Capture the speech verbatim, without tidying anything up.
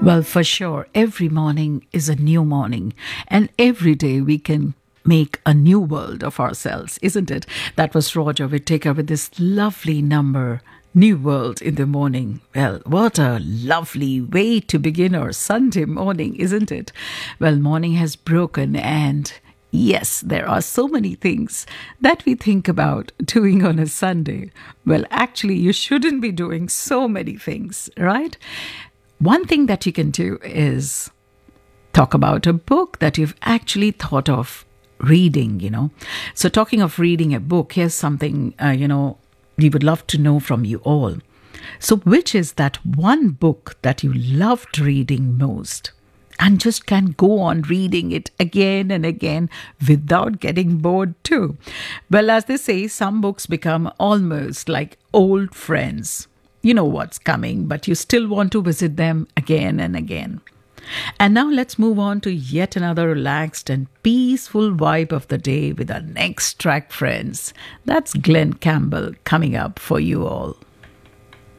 Well, for sure, every morning is a new morning, and every day we can make a new world of ourselves, isn't it? That was Roger Whittaker with this lovely number, New World in the Morning. Well, what a lovely way to begin our Sunday morning, isn't it? Well, morning has broken, and yes, there are so many things that we think about doing on a Sunday. Well, actually, you shouldn't be doing so many things, right? One thing that you can do is talk about a book that you've actually thought of reading, you know. So, talking of reading a book, here's something, uh, you know, we would love to know from you all. So, which is that one book that you loved reading most and just can go on reading it again and again without getting bored too? Well, as they say, some books become almost like old friends. You know what's coming, but you still want to visit them again and again. And now let's move on to yet another relaxed and peaceful vibe of the day with our next track, friends. That's Glenn Campbell coming up for you all.